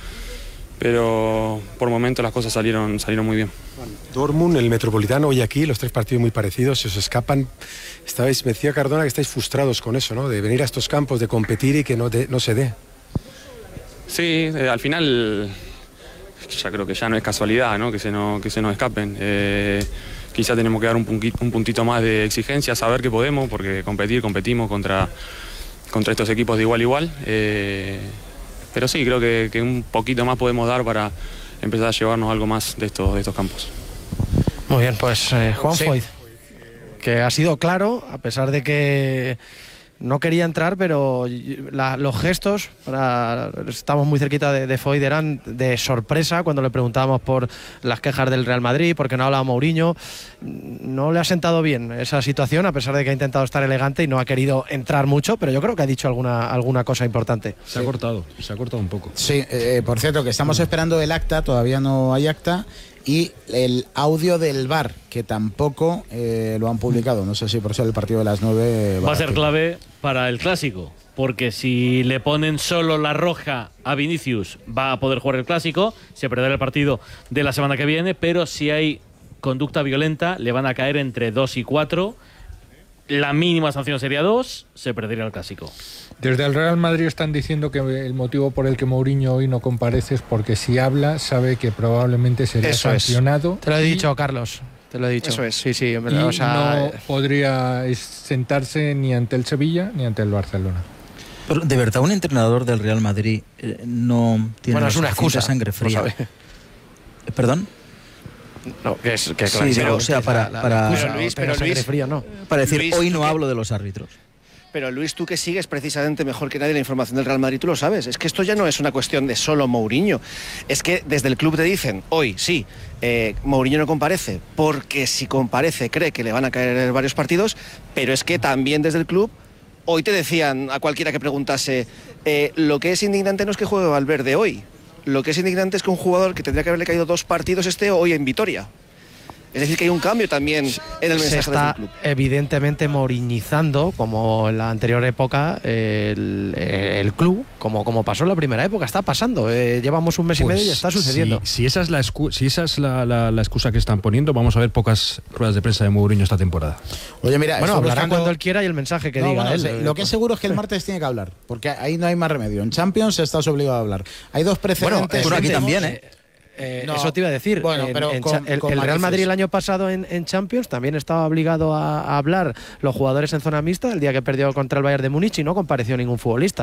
pero por momentos las cosas salieron, salieron muy bien. Dortmund, el Metropolitano, hoy aquí, los tres partidos muy parecidos, se os escapan. Estabais, me decía Cardona que estáis frustrados con eso, ¿no? De venir a estos campos, de competir y que no, de, no se dé. Sí, eh, al final ya creo que ya no es casualidad, ¿no? Que se, no, que se nos escapen. Eh, quizá tenemos que dar un, punquito, un puntito más de exigencia, saber que podemos, porque competir, competimos contra, contra estos equipos de igual a igual. Eh, pero sí, creo que, que un poquito más podemos dar para empezar a llevarnos algo más de estos, de estos campos. Muy bien, pues eh, Juan Sí. Foyth, que ha sido claro, a pesar de que no quería entrar, pero la, los gestos, para, estamos muy cerquita de, de Foyth, eran de sorpresa cuando le preguntábamos por las quejas del Real Madrid, porque no hablaba Mourinho. No le ha sentado bien esa situación, a pesar de que ha intentado estar elegante y no ha querido entrar mucho, pero yo creo que ha dicho alguna, alguna cosa importante. Se ha cortado, se ha cortado un poco. Sí, eh, por cierto, que estamos esperando el acta, todavía no hay acta, y el audio del V A R, que tampoco eh, lo han publicado. No sé si por ser el partido de las nueve... Va a ser clave para el Clásico, porque si le ponen solo la roja a Vinicius, va a poder jugar el Clásico, se perderá el partido de la semana que viene, pero si hay conducta violenta, le van a caer entre dos y cuatro. La mínima sanción sería dos, se perdería el Clásico. Desde el Real Madrid están diciendo que el motivo por el que Mourinho hoy no comparece es porque si habla sabe que probablemente será Eso es. sancionado. Te lo he y- dicho, Carlos. Te lo he dicho. Eso es. Sí, sí. y O sea, no podría sentarse ni ante el Sevilla ni ante el Barcelona. Pero, ¿de verdad un entrenador del Real Madrid eh, no tiene Bueno, es la una suficiente excusa, sangre lo fría? sabe. Eh, ¿Perdón? No, que es que Sí, claro, digo, pero o sea, para, la- la- para, Pero Luis, pero sangre Luis, fría, no. para decir, Luis, hoy tú no que- hablo de los árbitros. Pero Luis, tú que sigues precisamente mejor que nadie la información del Real Madrid, tú lo sabes. Es que esto ya no es una cuestión de solo Mourinho. Es que desde el club te dicen, hoy sí, eh, Mourinho no comparece, porque si comparece cree que le van a caer varios partidos, pero es que también desde el club, hoy te decían a cualquiera que preguntase, eh, lo que es indignante no es que juegue Valverde hoy, lo que es indignante es que un jugador que tendría que haberle caído dos partidos esté hoy en Vitoria. Es decir, que hay un cambio también en el Se mensaje está del club. evidentemente moriñizando, como en la anterior época, el, el club, como, como pasó en la primera época. Está pasando. Eh, llevamos un mes y Pues, medio y está sucediendo. Si, si esa es, la, excu- si esa es la, la- la excusa que están poniendo, vamos a ver pocas ruedas de prensa de Mourinho esta temporada. Oye, mira, Bueno, estoy hablará buscando- cuando él quiera y el mensaje que No, diga bueno, él. sí, lo que es seguro es que el martes tiene que hablar, porque ahí no hay más remedio. En Champions estás obligado a hablar. Hay dos precedentes. Bueno, aquí también, ¿eh? Eh, No, eso te iba a decir. bueno, En- pero en con- Cha- el, con el Real matices. Madrid el año pasado en, en Champions también estaba obligado a, a hablar los jugadores en zona mixta el día que perdió contra el Bayern de Múnich y no compareció ningún futbolista.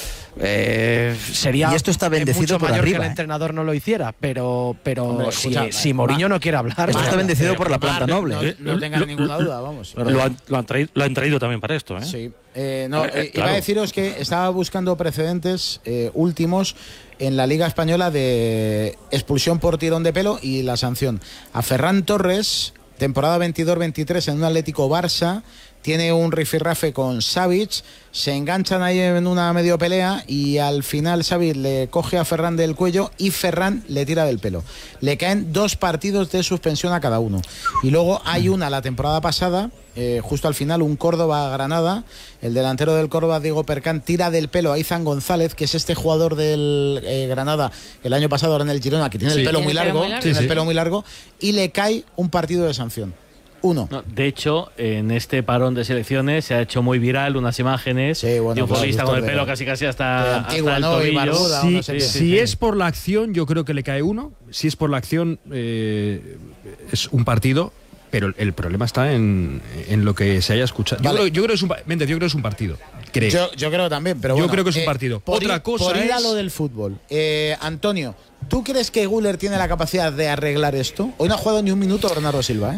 Eh, sería Y esto está bendecido mucho por mayor arriba, que el ¿eh? entrenador no lo hiciera, pero, pero Hombre, si, escucha, si va- Mourinho no quiere hablar. Esto va- está bendecido eh, por la planta no, noble. No, no tengas ninguna duda, vamos. Lo han, lo han traído, lo han traído también para esto, ¿eh? Sí. Eh, no, Eh, eh, claro. Iba a deciros que estaba buscando precedentes eh, últimos en la Liga Española de expulsión por tirón de pelo y la sanción. A Ferran Torres, temporada veintidós veintitrés en un Atlético Barça, tiene un rifirrafe con Savic, se enganchan ahí en una medio pelea y al final Savic le coge a Ferran del cuello y Ferran le tira del pelo. Le caen dos partidos de suspensión a cada uno. Y luego hay una la temporada pasada, eh, justo al final, un Córdoba-Granada. El delantero del Córdoba, Diego Percán, tira del pelo a Izan González, que es este jugador del eh, Granada el año pasado ahora en el Girona, que tiene sí. el pelo muy largo, muy largo. Tiene sí, el pelo sí. muy largo, y le cae un partido de sanción. Uno. No, de hecho, en este parón de selecciones se ha hecho muy viral unas imágenes sí, bueno, de un futbolista con el pelo de, casi casi hasta, antigua, hasta el ¿no? tobillo. Barbuda, sí, no sé sí, sí, si sí. es por la acción, yo creo que le cae uno. Si es por la acción, eh, es un partido. Pero el problema está en, en lo que se haya escuchado. Vale. Yo, creo, yo, creo es un, Méndez, yo creo que es un partido. Creo. Yo, yo creo también, pero bueno, yo creo que es un eh, partido. Por Otra ir, cosa por ir es... a lo del fútbol. Eh, Antonio, ¿tú crees que Güler tiene la capacidad de arreglar esto? Hoy no ha jugado ni un minuto Bernardo Silva, ¿eh?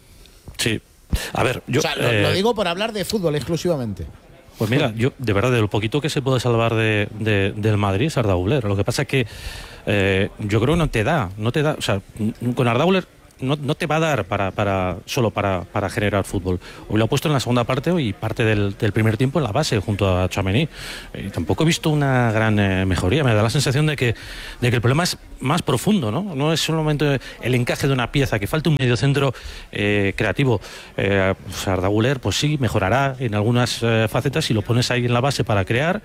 Sí. A ver, yo... O sea, lo, eh, lo digo por hablar de fútbol exclusivamente. Pues mira, yo de verdad, de lo poquito que se puede salvar de, de, del Madrid es Arda Güler. Lo que pasa es que eh, yo creo que no te da, no te da, o sea, con Arda Güler no, no te va a dar para, para solo para, para generar fútbol. Hoy lo ha puesto en la segunda parte y parte del, del primer tiempo en la base junto a Tchouaméni. Eh, tampoco he visto una gran eh, mejoría. Me da la sensación de que, de que el problema es más profundo, ¿no? No es solamente el encaje de una pieza, que falta un mediocentro eh, creativo. Eh, pues Arda Güler, pues sí, mejorará en algunas eh, facetas si lo pones ahí en la base para crear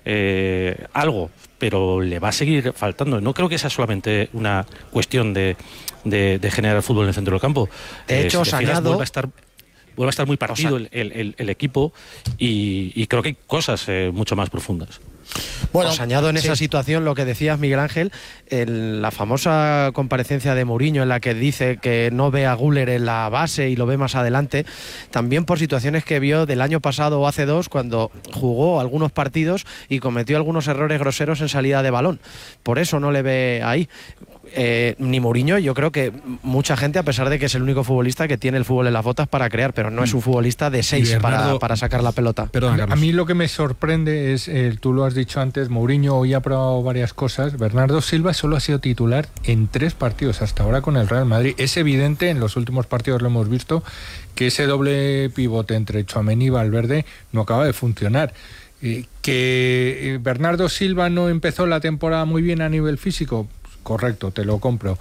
eh, algo, pero le va a seguir faltando. No creo que sea solamente una cuestión de, de, de generar fútbol en el centro del campo. De hecho, eh, si os añado... vuelve a estar vuelve a estar muy partido el, el, el equipo y, y creo que hay cosas eh, mucho más profundas. Bueno, os añado en sí. esa situación lo que decías, Miguel Ángel, en la famosa comparecencia de Mourinho en la que dice que no ve a Güler en la base y lo ve más adelante, también por situaciones que vio del año pasado o hace dos, cuando jugó algunos partidos y cometió algunos errores groseros en salida de balón. Por eso no le ve ahí. Eh, ni Mourinho, yo creo que mucha gente, a pesar de que es el único futbolista que tiene el fútbol en las botas para crear, pero no es un futbolista de seis Bernardo, para, para sacar la pelota. Perdón, a mí lo que me sorprende es, eh, tú lo has dicho antes, Mourinho hoy ha probado varias cosas. Bernardo Silva solo ha sido titular en tres partidos hasta ahora con el Real Madrid. Es evidente, en los últimos partidos lo hemos visto, que ese doble pivote entre Tchouaméni y Valverde no acaba de funcionar. Eh, que Bernardo Silva no empezó la temporada muy bien a nivel físico, correcto, te lo compro.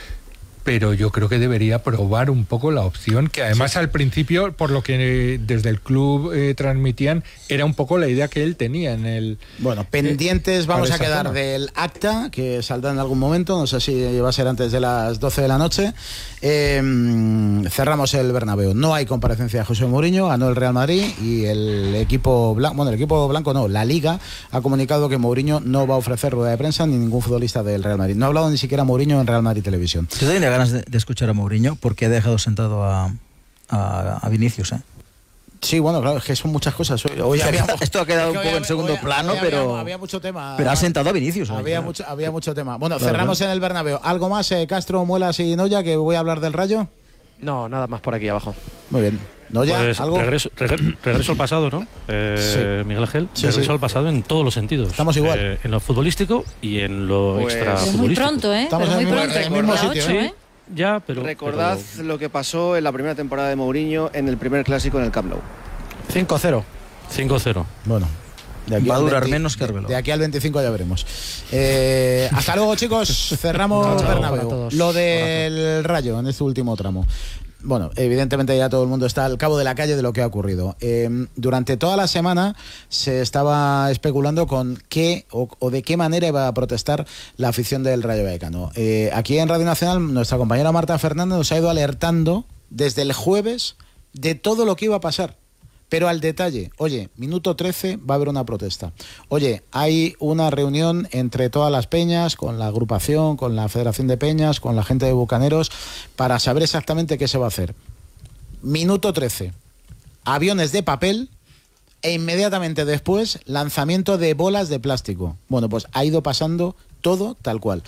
Pero yo creo que debería probar un poco la opción, que además sí. al principio, por lo que desde el club eh, transmitían, era un poco la idea que él tenía en el... Bueno, pendientes eh, vamos a quedar zona. del acta, que saldrá en algún momento, no sé si va a ser antes de las doce de la noche. Eh, cerramos el Bernabéu. No hay comparecencia de José Mourinho, ganó el Real Madrid y el equipo blanco, bueno, el equipo blanco no, la Liga ha comunicado que Mourinho no va a ofrecer rueda de prensa ni ningún futbolista del Real Madrid. No ha hablado ni siquiera Mourinho en Real Madrid Televisión. ganas de, de escuchar a Mourinho porque ha dejado sentado a, a, a Vinicius, ¿eh? Sí, bueno, claro, es que son muchas cosas. Hoy, hoy había, Esto ha quedado un poco en segundo hoy, plano, hoy pero había, había mucho tema. Pero ha sentado a Vinicius. Había, claro. mucho, había mucho tema. Bueno, claro, cerramos claro. en el Bernabéu. ¿Algo más, eh, Castro, Muelas y Noya, que voy a hablar del Rayo? No, nada más por aquí abajo. Muy bien. Noya, pues ¿algo? Regreso, regreso, regreso al pasado, ¿no? Eh, sí. Miguel Ángel, sí, regreso sí. al pasado en todos los sentidos. Estamos igual. Eh, en lo futbolístico y en lo pues, extra futbolístico. Muy pronto, ¿eh? Estamos pero en muy el pronto. mismo sitio, ocho, ¿eh? Ya, pero... Recordad pero... lo que pasó en la primera temporada de Mourinho en el primer clásico en el Camp Nou. cinco cero. cinco cero. Bueno. De aquí va a durar veinte, menos que Arbeloa. De aquí al veinticinco ya veremos. Eh, hasta luego, chicos. Cerramos no, Bernabéu. Lo del Rayo en este último tramo. Bueno, evidentemente ya todo el mundo está al cabo de la calle de lo que ha ocurrido. Eh, durante toda la semana se estaba especulando con qué o, o de qué manera iba a protestar la afición del Rayo Vallecano. Eh, aquí en Radio Nacional nuestra compañera Marta Fernández nos ha ido alertando desde el jueves de todo lo que iba a pasar. Pero al detalle, oye, minuto trece va a haber una protesta. Oye, hay una reunión entre todas las peñas, con la agrupación, con la Federación de Peñas, con la gente de Bucaneros, para saber exactamente qué se va a hacer. Minuto trece, aviones de papel e inmediatamente después lanzamiento de bolas de plástico. Bueno, pues ha ido pasando todo tal cual.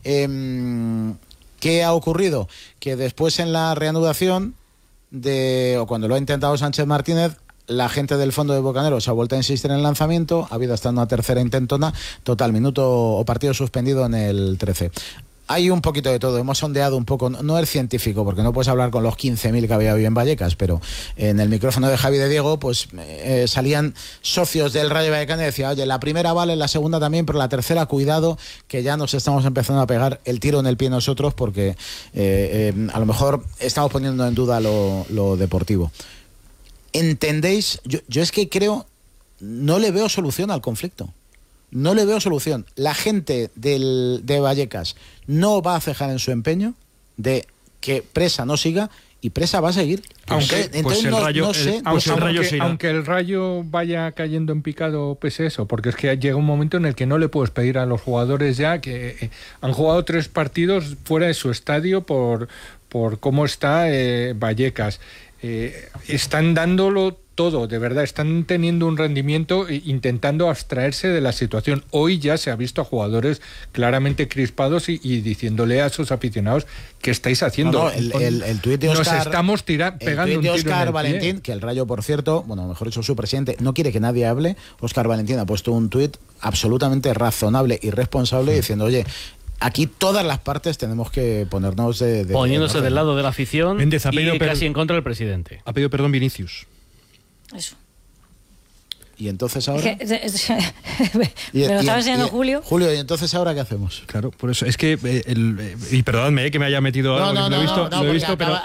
Eh, ¿Qué ha ocurrido? Que después en la reanudación, de, o cuando lo ha intentado Sánchez Martínez, la gente del fondo de Bucaneros ha vuelto a insistir en el lanzamiento, ha habido hasta una tercera intentona, total, minuto o partido suspendido en el trece. Hay un poquito de todo, hemos sondeado un poco, no es científico, porque no puedes hablar con los quince mil que había hoy en Vallecas, pero en el micrófono de Javi de Diego, pues eh, salían socios del Rayo Vallecano y decían, oye, la primera vale, la segunda también, pero la tercera, cuidado, que ya nos estamos empezando a pegar el tiro en el pie nosotros, porque eh, eh, a lo mejor estamos poniendo en duda lo, lo deportivo. ¿Entendéis? Yo, yo es que creo, no le veo solución al conflicto. No le veo solución. La gente del, de Vallecas no va a cejar en su empeño de que Presa no siga, y Presa va a seguir. Aunque, entonces, pues el no, rayo, no sé, el, no pues sé. el rayo aunque, aunque el Rayo vaya cayendo en picado pese eso, porque es que llega un momento en el que no le puedes pedir a los jugadores ya que eh, han jugado tres partidos fuera de su estadio por, por cómo está eh, Vallecas. Eh, están dándolo todo, de verdad, están teniendo un rendimiento e intentando abstraerse de la situación. Hoy ya se ha visto a jugadores claramente crispados y, y diciéndole a sus aficionados ¿qué estáis haciendo? No, no, el, el, el tuit de Oscar, nos estamos tira, pegando el tuit de un tiro Oscar en el Valentín, pie. que el Rayo, por cierto, bueno, mejor dicho, su presidente, no quiere que nadie hable. Oscar Valentín ha puesto un tuit absolutamente razonable y responsable, sí, diciendo, oye, aquí todas las partes tenemos que ponernos de... de Poniéndose de del lado de la afición Méndez, y per... casi en contra del presidente. Ha pedido perdón Vinicius. Eso. Y entonces ahora... Es que, es, ¿me lo estaba enseñando Julio? Julio, ¿y entonces ahora qué hacemos? Claro, por eso. Es que... Eh, el, eh, y perdóname eh, que me haya metido... No, algo, no, lo he no, visto, no, lo he visto acaba, pero...